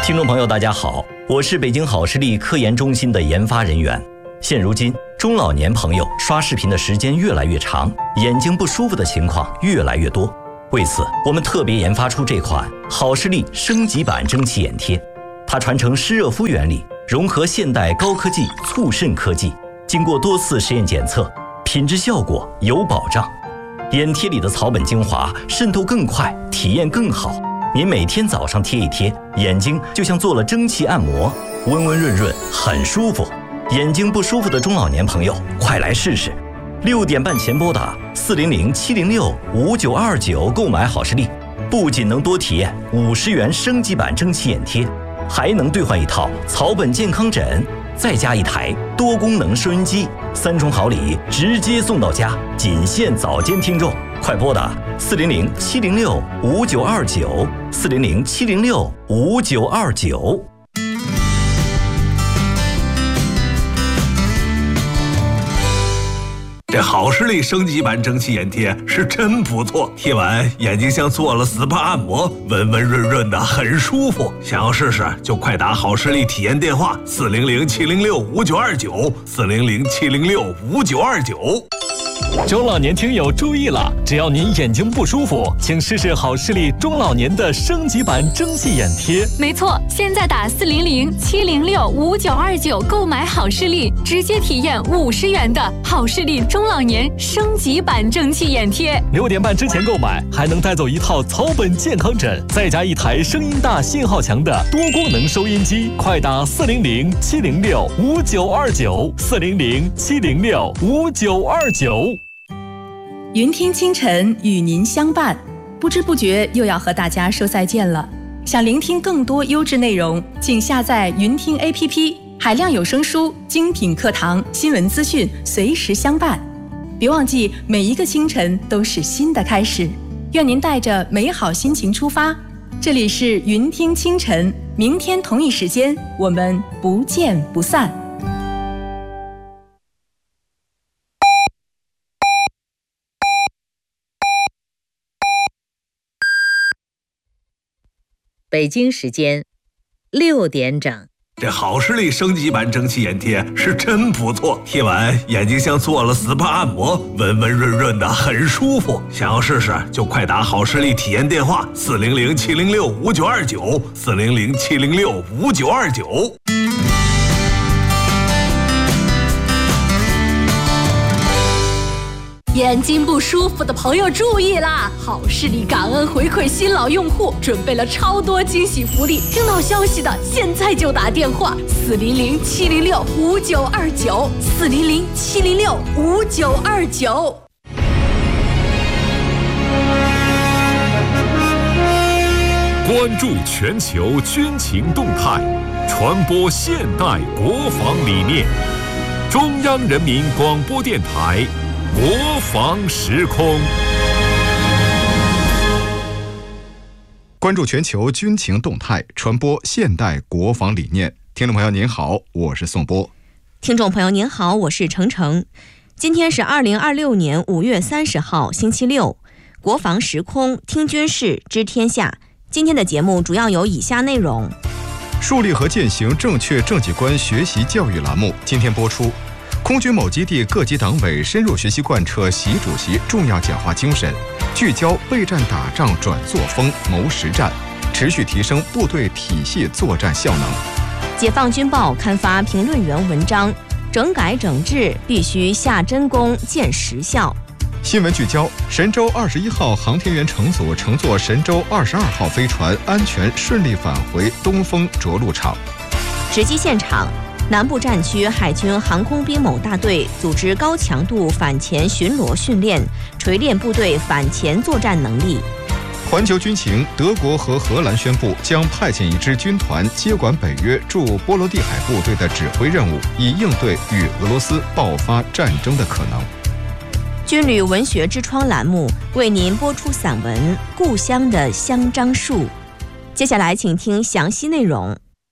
听众朋友大家好，我是北京好视力科研中心的研发人员。现如今中老年朋友刷视频的时间越来越长，眼睛不舒服的情况越来越多。为此我们特别研发出这款好视力升级版蒸汽眼贴，它传承湿热敷原理，融合现代高科技促渗科技，经过多次实验检测，品质效果有保障。眼贴里的草本精华渗透更快，体验更好。您每天早上贴一贴，眼睛就像做了蒸汽按摩，温温润润，很舒服。眼睛不舒服的中老年朋友，快来试试！6点半前拨打400-706-5929购买好视力，不仅能多体验50元升级版蒸汽眼贴，还能兑换一套草本健康枕，再加一台多功能收音机，3重好礼直接送到家，仅限早间听众。快拨打400-706-5929，400-706-5929。 这好视力升级版蒸汽眼贴是真不错，贴完眼睛像做了 SPA 按摩，温温润润的，很舒服。想要试试就快打好视力体验电话400-706-5929，400-706-5929。 中老年听友注意了，只要您眼睛不舒服，请试试好视力中老年的升级版蒸汽眼贴。 没错，现在打400-706-5929购买好视力，直接体验50元的好视力中老年升级版蒸汽眼贴。 6点半之前购买，还能带走一套草本健康枕，再加一台声音大、信号强的多功能收音机。快打400-706-5929，400-706-5929。 云听清晨与您相伴，不知不觉又要和大家说再见了。想聆听更多优质内容，请下载云听 APP， 海量有声书、精品课堂、新闻资讯随时相伴。别忘记，每一个清晨都是新的开始。愿您带着美好心情出发。这里是云听清晨，明天同一时间我们不见不散。 北京时间6点整。 这好视力升级版蒸汽眼贴是真不错，贴完眼睛像做了 SPA 按摩，温温润润的，很舒服。想要试试就快打好视力体验电话400-706-5929，400-706-5929。 眼睛不舒服的朋友注意啦！好视力感恩回馈新老用户，准备了超多惊喜福利。听到消息的现在就打电话400-706-5929，400-706-5929。 关注全球军情动态，传播现代国防理念。中央人民广播电台国防时空。 关注全球军情动态，传播现代国防理念。听众朋友您好，我是宋波。 听众朋友您好，我是程程。今天是2026年5月30号星期六，国防时空听军事知天下。今天的节目主要有以下内容： 树立和践行正确政绩观学习教育栏目今天播出。空军某基地各级党委深入学习贯彻习主席重要讲话精神，聚焦备战打仗转作风谋实战，持续提升部队体系作战效能。 解放军报刊发评论员文章：整改整治必须下真功见实效。 新闻聚焦：神舟21号航天员乘组乘坐神舟22号飞船安全顺利返回东风着陆场。 直击现场：南部战区海军航空兵某大队组织高强度反潜巡逻训练，锤炼部队反潜作战能力。 环球军情：德国和荷兰宣布将派遣一支军团接管北约驻波罗的海部队的指挥任务，以应对与俄罗斯爆发战争的可能。 军旅文学之窗栏目为您播出散文《故乡的香樟树》。接下来请听详细内容。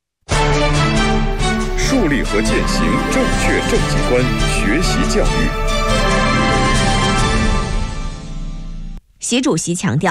树立和践行正确政绩观学习教育。 习主席强调，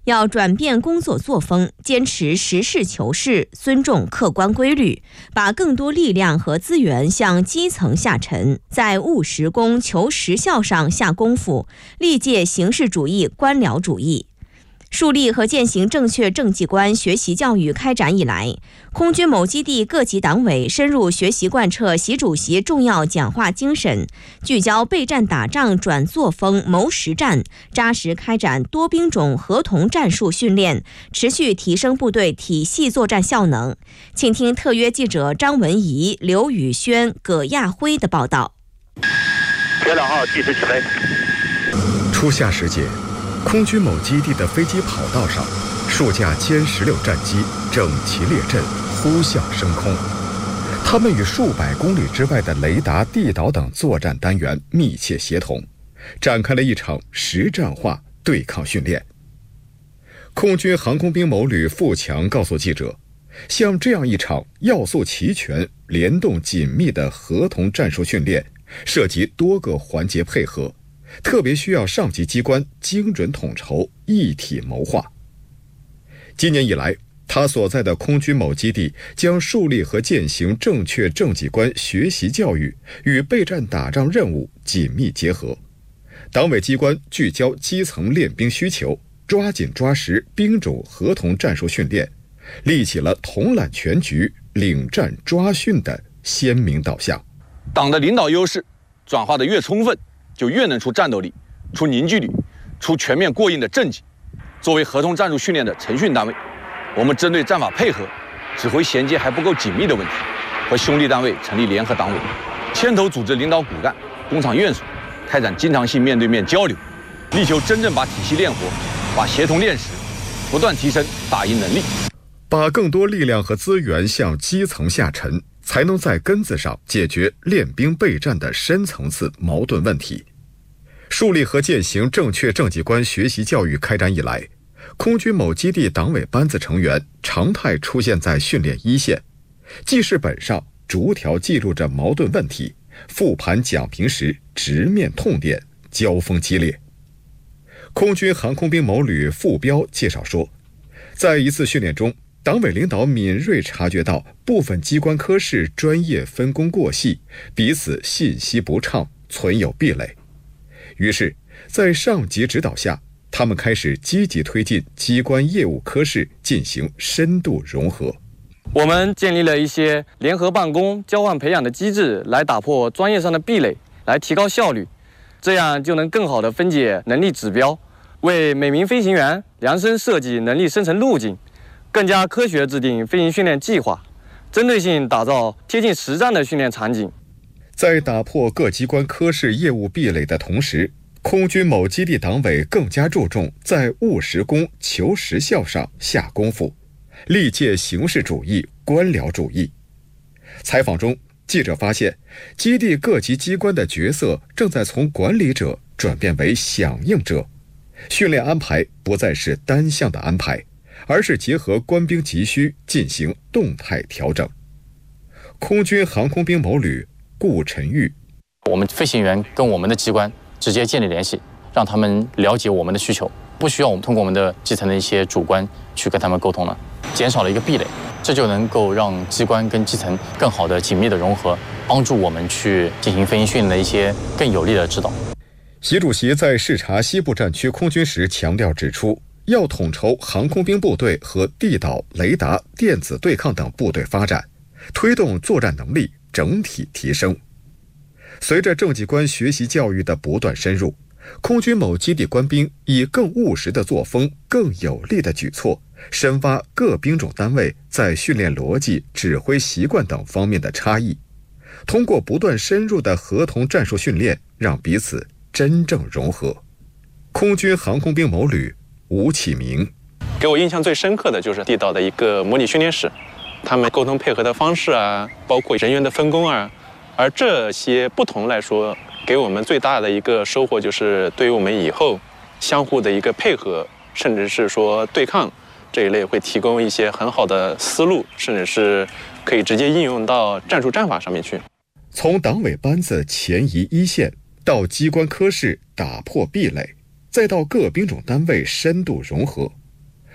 要转变工作作风，坚持实事求是，尊重客观规律，把更多力量和资源向基层下沉，在务实功、求实效上下功夫，力戒形式主义、官僚主义。树立和践行正确政绩观学习教育开展以来，空军某基地各级党委深入学习贯彻习主席重要讲话精神，聚焦备战打仗转作风谋实战，扎实开展多兵种合同战术训练，持续提升部队体系作战效能。请听特约记者张文怡、刘宇轩、葛亚辉的报道。 铁2号计时起飞。 初夏时节，空军某基地的飞机跑道上，数架歼16战机整齐列阵，呼啸升空。他们与数百公里之外的雷达、地导等作战单元密切协同，展开了一场实战化对抗训练。空军航空兵某旅付强告诉记者，像这样一场要素齐全、联动紧密的合同战术训练，涉及多个环节配合，特别需要上级机关精准统筹、一体谋划。今年以来，他所在的空军某基地将树立和践行正确政绩观学习教育与备战打仗任务紧密结合，党委机关聚焦基层练兵需求，抓紧抓实兵种合同战术训练，立起了统揽全局、领战抓训的鲜明导向。 党的领导优势转化的越充分，就越能出战斗力、出凝聚力、出全面过硬的政绩。作为合同战术训练的程训单位，我们针对战法配合、指挥衔接还不够紧密的问题，和兄弟单位成立联合党委，牵头组织领导骨干、工厂院属，开展经常性面对面交流，力求真正把体系练活，把协同练实，不断提升打赢能力。 把更多力量和资源向基层下沉，才能在根子上解决练兵备战的深层次矛盾问题。树立和践行正确政绩观学习教育开展以来，空军某基地党委班子成员常态出现在训练一线，记事本上逐条记录着矛盾问题，复盘讲评时直面痛点，交锋激烈。空军航空兵某旅副标介绍说，在一次训练中，党委领导敏锐察觉到部分机关科室专业分工过细，彼此信息不畅，存有壁垒。于是，在上级指导下，他们开始积极推进机关业务科室进行深度融合。 我们建立了一些联合办公、交换培养的机制，来打破专业上的壁垒，来提高效率，这样就能更好地分解能力指标，为每名飞行员量身设计能力生成路径，更加科学制定飞行训练计划，针对性打造贴近实战的训练场景。 在打破各机关科室业务壁垒的同时，空军某基地党委更加注重在务实功、求实效上下功夫，力戒形式主义、官僚主义。采访中，记者发现，基地各级机关的角色正在从管理者转变为响应者，训练安排不再是单向的安排，而是结合官兵急需进行动态调整。空军航空兵某旅顾晨玉， 我们飞行员跟我们的机关直接建立联系，让他们了解我们的需求，不需要我们通过我们的基层的一些主官去跟他们沟通了，减少了一个壁垒，这就能够让机关跟基层更好的紧密的融合，帮助我们去进行飞行训练的一些更有力的指导。 习主席在视察西部战区空军时强调指出，要统筹航空兵部队和地导、雷达、电子对抗等部队发展，推动作战能力整体提升。随着政绩观学习教育的不断深入，空军某基地官兵以更务实的作风、更有力的举措，深挖各兵种单位在训练逻辑、指挥习惯等方面的差异，通过不断深入的合同战术训练，让彼此真正融合。空军航空兵某旅吴启明， 给我印象最深刻的就是地道的一个模拟训练室，他们沟通配合的方式啊，包括人员的分工啊，而这些不同来说，给我们最大的一个收获就是对于我们以后相互的一个配合，甚至是说对抗这一类会提供一些很好的思路，甚至是可以直接应用到战术战法上面去。 从党委班子前移一线，到机关科室打破壁垒，再到各兵种单位深度融合，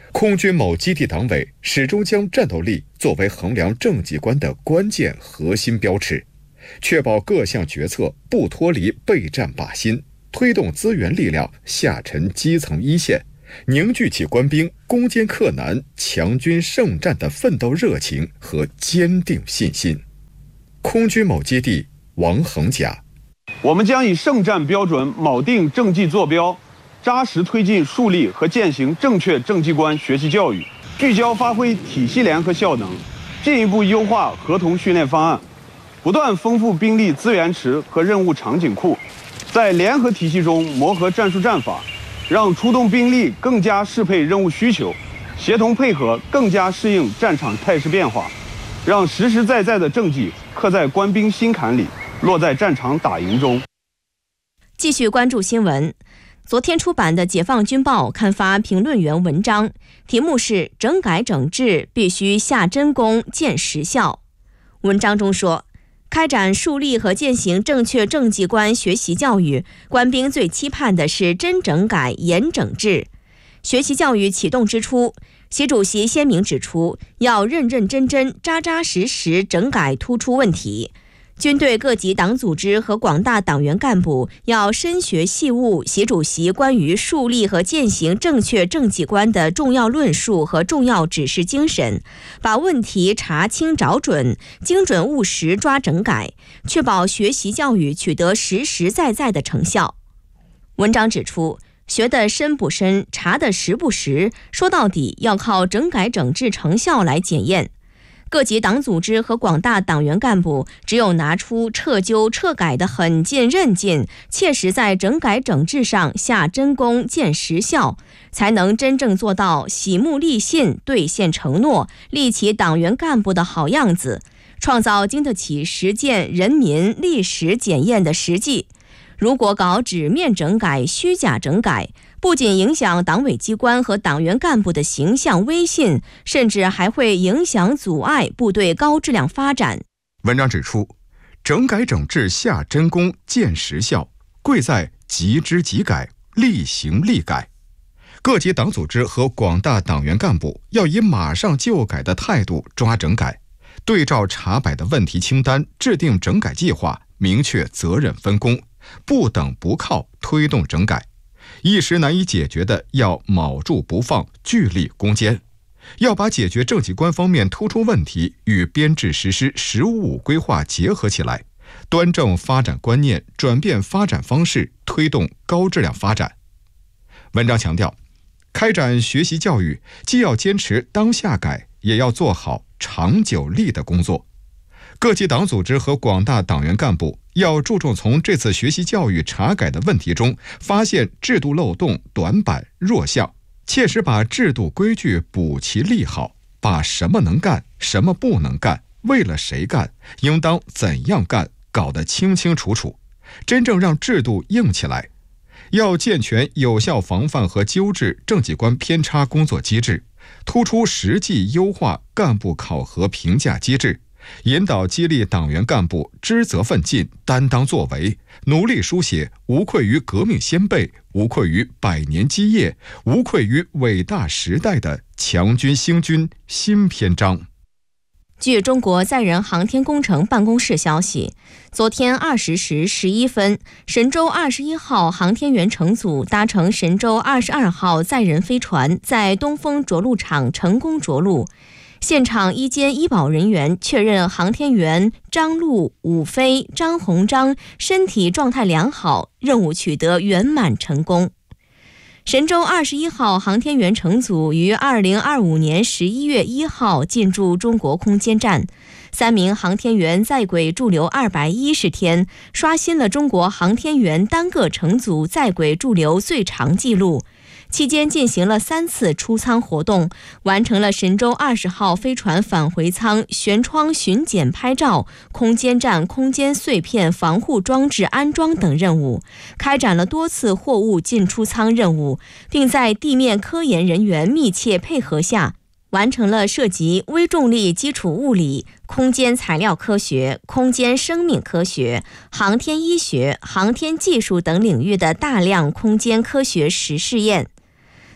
空军某基地党委始终将战斗力作为衡量政绩观的关键核心标尺，确保各项决策不脱离备战靶心，推动资源力量下沉基层一线，凝聚起官兵攻坚克难、强军胜战的奋斗热情和坚定信心。空军某基地王恒甲： 我们将以胜战标准铆定政绩坐标，扎实推进树立和践行正确政绩观学习教育，聚焦发挥体系联合效能，进一步优化合同训练方案，不断丰富兵力资源池和任务场景库，在联合体系中磨合战术战法，让出动兵力更加适配任务需求，协同配合更加适应战场态势变化，让实实在在的政绩刻在官兵心坎里，落在战场打赢中。 继续关注新闻。昨天出版的《解放军报》刊发评论员文章，题目是“整改整治必须下真功、见实效”。文章中说，开展树立和践行正确政绩观学习教育，官兵最期盼的是真整改、严整治。学习教育启动之初，习主席鲜明指出，要认认真真、扎扎实实整改突出问题。军队各级党组织和广大党员干部要深学细悟习主席关于树立和践行正确政绩观的重要论述和重要指示精神，把问题查清找准，精准务实抓整改，确保学习教育取得实实在在的成效。文章指出，学得深不深，查得实不实，说到底要靠整改整治成效来检验。各级党组织和广大党员干部只有拿出彻究彻改的狠劲韧劲，切实在整改整治上下真功、见实效，才能真正做到喜目立信、兑现承诺，立起党员干部的好样子，创造经得起实践、人民、历史检验的实际。如果搞纸面整改、虚假整改，不仅影响党委机关和党员干部的形象威信，甚至还会影响阻碍部队高质量发展。 文章指出，整改整治下真功、见实效，贵在即知即改、立行立改。各级党组织和广大党员干部要以马上就改的态度抓整改，对照查摆的问题清单，制定整改计划，明确责任分工，不等不靠推动整改。一时难以解决的要铆住不放，聚力攻坚。要把解决政绩观方面突出问题与编制实施“15+5”规划结合起来，端正发展观念，转变发展方式，推动高质量发展。文章强调，开展学习教育既要坚持当下改，也要做好长久立的工作。各级党组织和广大党员干部要注重从这次学习教育查改的问题中发现制度漏洞、短板、弱项，切实把制度规矩补齐立好，把什么能干、什么不能干、为了谁干、应当怎样干搞得清清楚楚，真正让制度硬起来。要健全有效防范和纠治政绩观偏差工作机制，突出实际优化干部考核评价机制，引导激励党员干部知责奋进、担当作为，努力书写无愧于革命先辈、无愧于百年基业、无愧于伟大时代的强军兴军新篇章。 据中国载人航天工程办公室消息，昨天20时11分，神舟21号航天员乘组搭乘神舟22号载人飞船在东风着陆场成功着陆。现场医监医保人员确认，航天员张陆、武飞、张鸿章身体状态良好，任务取得圆满成功。神舟21号航天员乘组于2025年11月1号进驻中国空间站，3名航天员在轨驻留210天，刷新了中国航天员单个乘组在轨驻留最长纪录。期间进行了3次出舱活动，完成了神舟20号飞船返回舱舷窗巡检拍照、空间站空间碎片防护装置安装等任务，开展了多次货物进出舱任务，并在地面科研人员密切配合下，完成了涉及微重力基础物理、空间材料科学、空间生命科学、航天医学、航天技术等领域的大量空间科学实试验。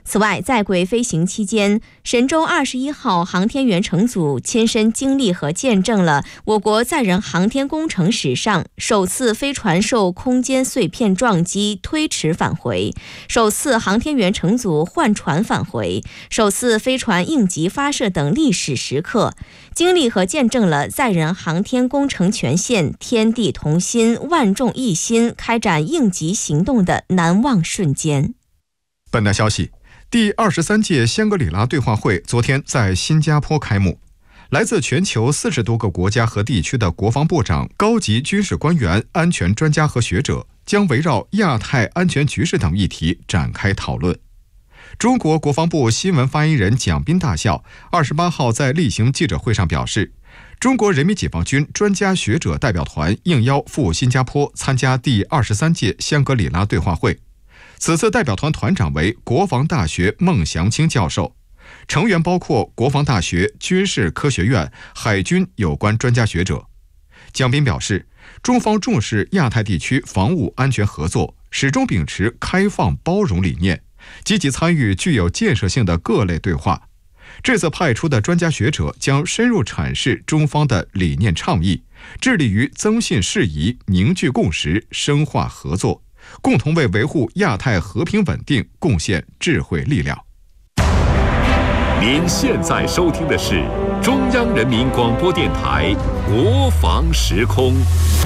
此外，在轨飞行期间，神舟21号航天员乘组亲身经历和见证了我国载人航天工程史上首次飞船受空间碎片撞击推迟返回，首次航天员乘组换船返回，首次飞船应急发射等历史时刻，经历和见证了载人航天工程全线天地同心、万众一心开展应急行动的难忘瞬间。 本台消息，第23届香格里拉对话会昨天在新加坡开幕，来自全球40多个国家和地区的国防部长、高级军事官员、安全专家和学者将围绕亚太安全局势等议题展开讨论。中国国防部新闻发言人蒋斌大校28号在例行记者会上表示，中国人民解放军专家学者代表团应邀赴新加坡参加第23届香格里拉对话会。此次代表团团长为国防大学孟祥青教授，成员包括国防大学、军事科学院、海军有关专家学者。蒋斌表示，中方重视亚太地区防务安全合作，始终秉持开放包容理念，积极参与具有建设性的各类对话。这次派出的专家学者将深入阐释中方的理念倡议，致力于增信事宜、凝聚共识、深化合作，共同为维护亚太和平稳定贡献智慧力量。 您现在收听的是中央人民广播电台国防时空。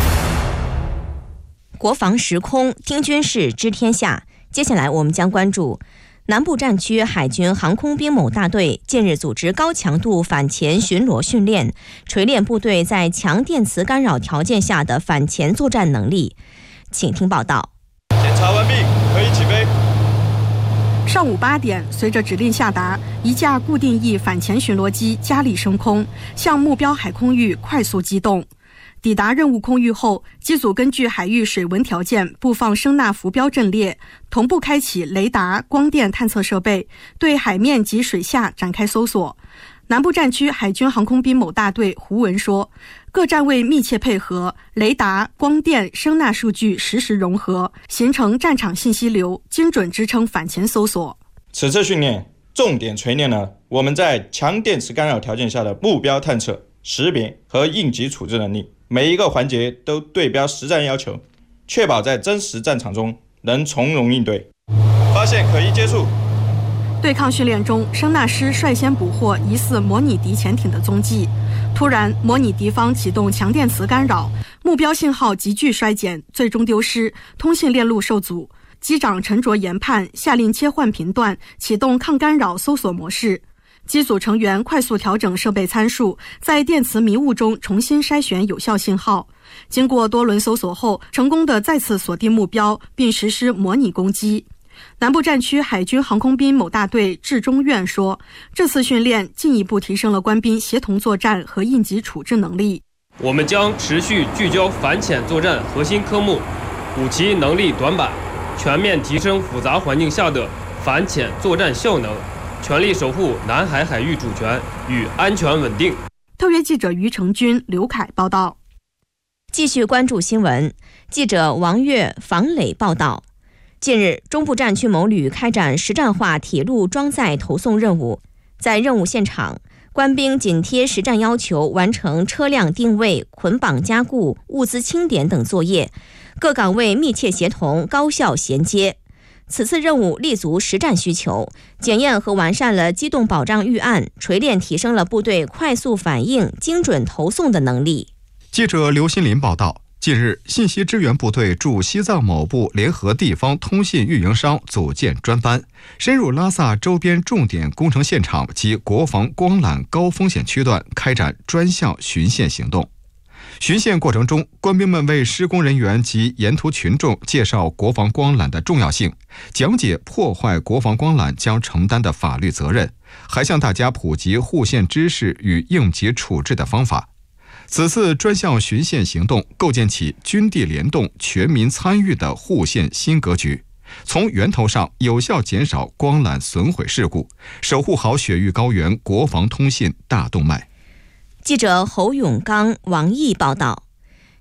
国防时空，听军事知天下。接下来我们将关注南部战区海军航空兵某大队近日组织高强度反潜巡逻训练，锤炼部队在强电磁干扰条件下的反潜作战能力。请听报道。 检查完毕，可以起飞。 上午8点，随着指令下达，一架固定翼反潜巡逻机加力升空，向目标海空域快速机动。抵达任务空域后，机组根据海域水文条件布放声纳浮标阵列，同步开启雷达、光电探测设备，对海面及水下展开搜索。南部战区海军航空兵某大队胡文说，各站位密切配合，雷达、光电、声纳数据实时融合，形成战场信息流，精准支撑反潜搜索。 此次训练重点锤炼了我们在强电磁干扰条件下的目标探测、识别和应急处置能力，每一个环节都对标实战要求，确保在真实战场中能从容应对。发现可疑接触。 对抗训练中，声纳师率先捕获疑似模拟敌潜艇的踪迹。突然，模拟敌方启动强电磁干扰，目标信号急剧衰减，最终丢失，通信链路受阻。机长沉着研判，下令切换频段，启动抗干扰搜索模式。机组成员快速调整设备参数，在电磁迷雾中重新筛选有效信号。经过多轮搜索后，成功地再次锁定目标，并实施模拟攻击。南部战区海军航空兵某大队至中院说，这次训练进一步提升了官兵协同作战和应急处置能力。 我们将持续聚焦反潜作战核心科目，补齐能力短板，全面提升复杂环境下的反潜作战效能，全力守护南海海域主权与安全稳定。 特约记者于成军、刘凯报道。 继续关注新闻，记者王悦、房磊报道。近日，中部战区某旅开展实战化铁路装载投送任务，在任务现场，官兵紧贴实战要求完成车辆定位、捆绑加固、物资清点等作业，各岗位密切协同，高效衔接。此次任务立足实战需求，检验和完善了机动保障预案，锤炼提升了部队快速反应、精准投送的能力。 记者刘新林报道，近日，信息支援部队驻西藏某部联合地方通信运营商组建专班，深入拉萨周边重点工程现场及国防光缆高风险区段开展专项巡线行动。巡线过程中，官兵们为施工人员及沿途群众介绍国防光缆的重要性，讲解破坏国防光缆将承担的法律责任，还向大家普及护线知识与应急处置的方法。此次专项巡线行动构建起军地联动、全民参与的护线新格局，从源头上有效减少光缆损毁事故，守护好雪域高原国防通信大动脉。 记者侯永刚、王毅报道。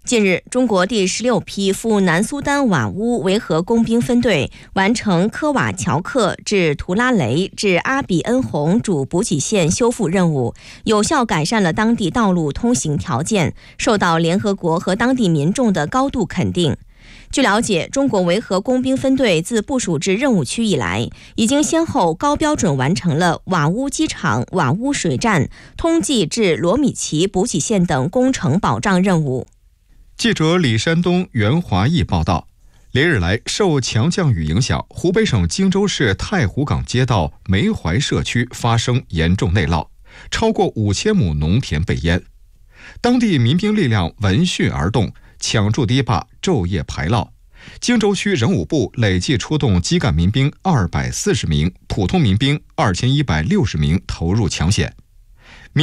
近日，中国第16批赴南苏丹瓦乌维和工兵分队完成科瓦乔克至图拉雷至阿比恩洪主补给线修复任务，有效改善了当地道路通行条件，受到联合国和当地民众的高度肯定。据了解，中国维和工兵分队自部署至任务区以来，已经先后高标准完成了瓦乌机场、瓦乌水站、通济至罗米奇补给线等工程保障任务。 记者李山东、袁华义报道，连日来受强降雨影响，湖北省荆州市太湖港街道梅怀社区发生严重内涝，超过5000亩农田被淹。当地民兵力量闻讯而动，抢筑堤坝，昼夜排涝。荆州区人武部累计出动基干民兵240名，普通民兵2160名投入抢险。